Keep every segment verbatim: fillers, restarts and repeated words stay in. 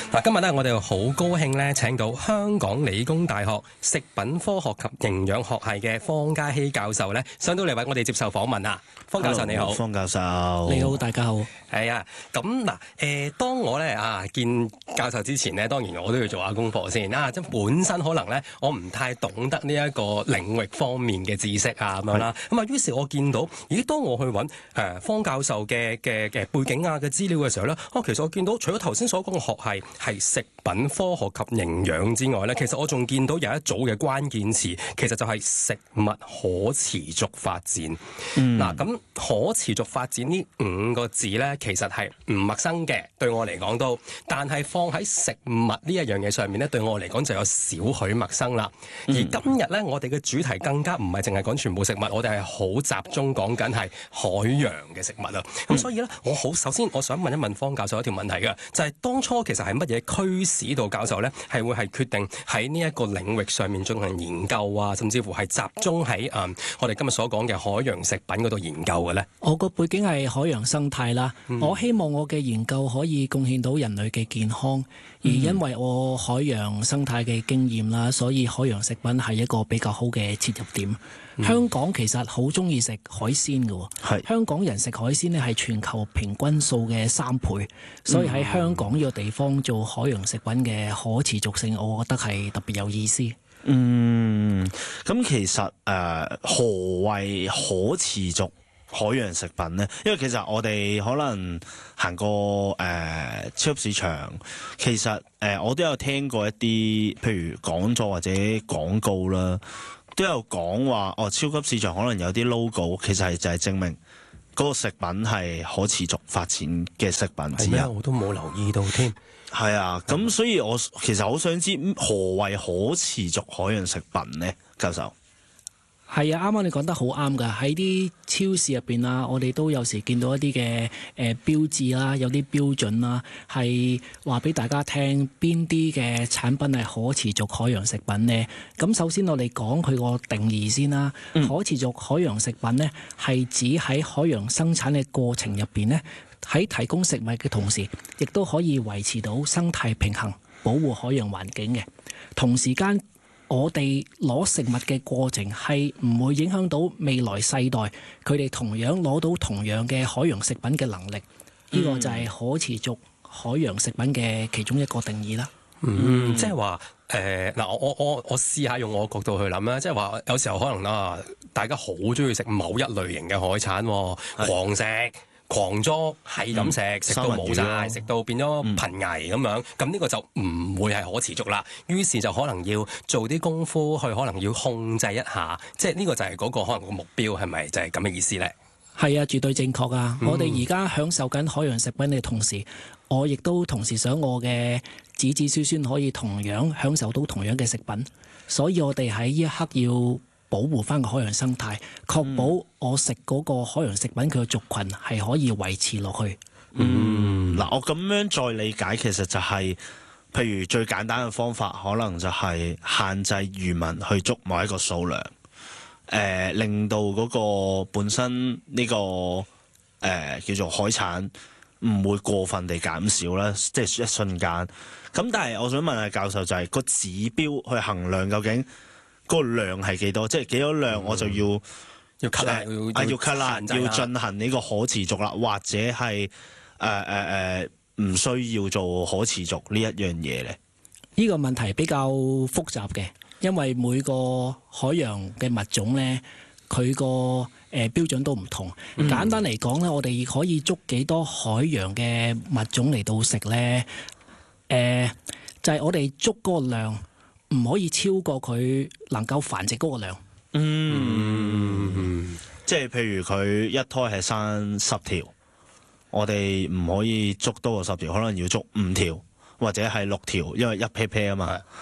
嗱，今日咧我哋好高興咧請到香港理工大學食品科學及營養學系嘅方嘉熙教授咧上到嚟為我哋接受訪問啊。方教授 Hello, 你好。 方教授你好，大家好。 係啊，咁嗱，誒，當我咧啊見教授之前咧，當然我都要做下功課先啊，即係本身可能咧我唔太懂得呢一個領域方面嘅知識啊咁樣啦，咁啊，於是我見到，咦，當我去揾誒方教授嘅嘅嘅背景啊嘅資料嘅時候咧，啊，其實我見到除咗頭先所講嘅學系係食品科學及營養之外咧，其實我仲見到有一組嘅關鍵詞，其實就係食物可持續發展。嗱、嗯，咁可持續發展呢五個字咧，其實係唔陌生嘅，對我嚟講都，但係放喺食物呢一樣嘢上面咧，對我嚟講就有少許陌生啦。而今日咧，我哋嘅主題更加唔係淨係講全部食物，我哋係好集中講緊係海洋嘅食物啊。咁、嗯、所以咧，我好首先我想問一問方教授一條問題嘅，就係、是、當初其實係乜嘢驅使到教授咧係會係決定喺呢一個領域上面進行研究啊，甚至乎係集中喺誒、嗯、我哋今日所講嘅海洋食品嗰度研究嘅咧？ 我個背景係海洋生態啦，嗯、我希望我嘅研究可以貢獻到人類嘅健康，而因為我海洋生態嘅經驗啦，所以海洋食品係一個比較好嘅切入點。嗯、香港其實好中意食海鮮嘅，係香港人食海鮮呢係全球平均數嘅三倍，所以喺香港呢個地方做海洋食品嘅可持續性，我覺得係特別有意思。 嗯，咁其實誒、呃、何謂可持續海洋食品呢？因為其實我哋可能行過誒、呃、超級市場，其實誒、呃、我都有聽過一啲譬如講座或者廣告啦，都有講話哦，超級市場可能有啲 logo， 其實係就係證明嗰個食品係可持續發展嘅食品之一。 係啊，我都冇留意到添。 係啊，咁所以我其實好想知何謂可持續海洋食品呢？教授。 係啊，啱啱你講得好啱㗎。喺啲超市入邊啊，我哋都有時見到一啲嘅誒標誌啦，有啲標準啦，係話俾大家聽邊啲嘅產品係可持續海洋食品呢？咁首先我哋講佢個定義先啦。嗯、可持續海洋食品呢，係指喺海洋生產嘅過程入邊呢，喺提供食物嘅同時，亦都可以維持到生態平衡，保護海洋環境嘅。同時間，我哋攞食物嘅過程係唔會影響到未來世代，佢哋同樣攞到同樣嘅海洋食品嘅能力。呢、嗯、個就係可持續海洋食品嘅其中一個定義啦。 嗯，即係話誒嗱，我我我我試下用我角度去諗啦，即係話有時候可能啊，大家好中意食某一類型嘅海產，狂食。狂捉係咁食，食、嗯、到冇晒，食到變咗瀕危咁樣，咁呢、嗯、個就唔會係可持續啦。於是就可能要做啲功夫去，可能要控制一下，即係呢個就係嗰個可能個目標，係咪就係咁嘅意思呢？ 係啊，絕對正確啊！嗯、我哋而家享受緊海洋食品嘅同時，我亦都同時想我嘅子子孫孫可以同樣享受到同樣嘅食品，所以我哋喺呢一刻要保護翻個海洋生態，確保我食嗰個海洋食品佢嘅族群係可以維持落去。 嗯，嗱、嗯，我咁樣再理解，其實就係、是，譬如最簡單嘅方法，可能就係限制漁民去捉某一個數量，誒、呃，令到嗰個本身呢、這個誒、呃、叫做海產唔會過分地減少啦，即係一瞬間。咁但係我想問下教授、就是，就係個指標去衡量究竟嗰個量係幾多？即係幾多量我就要、嗯、要 cut 啦，要要 cut 啦，要進行呢個可持續啦，或者係誒誒誒唔需要做可持續呢一樣嘢咧？ 呢個問題比較複雜嘅，因為每個海洋嘅物種咧，佢個誒標準都唔同。嗯、簡單嚟講咧，我哋可以捉幾多海洋嘅物種嚟到食咧？誒、呃，就係、是、我哋捉嗰個量。唔可以超過佢能夠繁殖嗰個量。 嗯，嗯即係譬如佢一胎係生十條，我哋唔可以捉多過十條，可能要捉五條或者係六條，因為一 pair pair 啊嘛。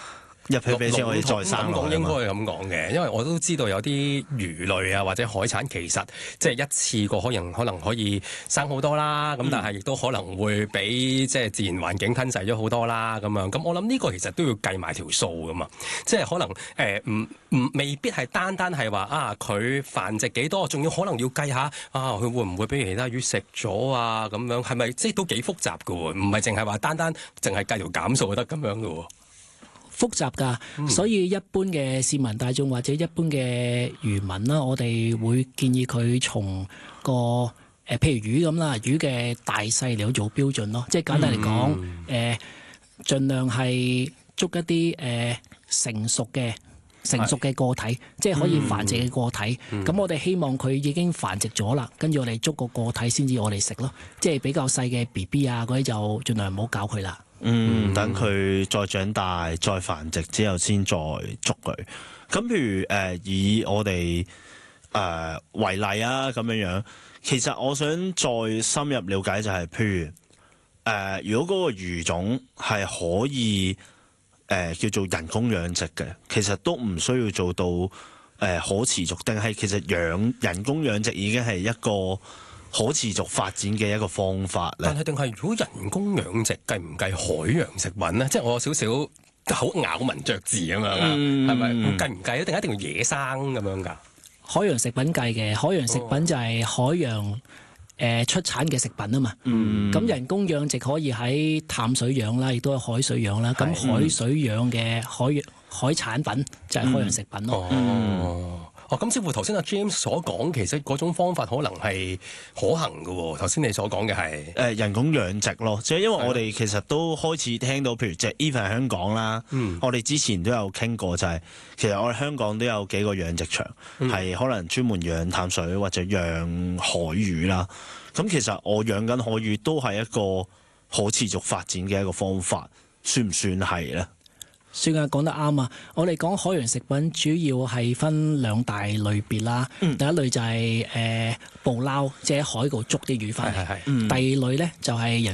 入去俾先可以再生落去嘛。 咁講應該係咁講嘅，因為我都知道有啲魚類啊或者海產其實即係一次過可能可能可以生好多啦，咁、嗯、但係亦都可能會俾即係自然環境吞噬咗好多啦咁樣。咁我諗呢個其實都要計埋條數噶嘛，即係可能誒唔唔未必係單單係話啊佢繁殖幾多，仲要可能要計下啊佢會唔會俾其他魚食咗啊咁樣，係咪即係都幾複雜噶喎？唔係淨係話單單淨係計條減數就得咁樣噶喎。 複雜㗎，嗯、所以一般嘅市民大眾或者一般嘅漁民啦，我哋會建議佢從個誒、呃，譬如魚咁啦，魚嘅大細嚟做標準咯。即係簡單嚟講，誒、嗯呃，盡量係捉一啲誒、呃、成熟嘅成熟嘅個體，是即係可以繁殖嘅個體。咁、嗯嗯、我哋希望佢已經繁殖咗啦，跟住我哋捉個個體先至我哋食咯。即係比較細嘅 B B 啊嗰啲就盡量唔好搞佢啦。 嗯，等佢再長大、再繁殖之後，先再捉佢。咁譬如誒、呃，以我哋誒、呃、為例啊，咁樣樣，其實我想再深入了解就係、是，譬如誒、呃，如果嗰個魚種係可以誒、呃、叫做人工養殖嘅，其實都唔需要做到誒、呃、可持續，定係其實養人工養殖已經係一個可持續發展嘅一個方法咧。 但係定係如果人工養殖計唔計海洋食品咧？即係我有少少好咬文嚼字咁樣啊，係咪、嗯、計唔計？定係一定要野生咁樣㗎？ 海洋食品計嘅，海洋食品就係海洋誒、呃、出產嘅食品啊嘛。咁、嗯、人工養殖可以喺淡水養啦，亦都有海水養啦。咁是海水養嘅海洋海產品就係海洋食品咯。 嗯哦哦，咁似乎頭先阿 James 所講，其實嗰種方法可能係可行嘅喎。頭先你所講嘅係誒人工養殖咯，即係因為我哋其實都開始聽到，譬如即係 even 香港啦，嗯、我哋之前都有傾過、就係，就係其實我哋香港都有幾個養殖場，係、嗯、可能專門養淡水或者養海魚啦。咁其實我養緊海魚都係一個可持續發展嘅一個方法，算唔算係咧？ 算啊，講得啱啊！我哋講海洋食品主要係分兩大類別啦。嗯、第一類就係、是、誒、呃、捕撈，即係喺海度捉啲魚翻嚟。嗯、第二類咧就係人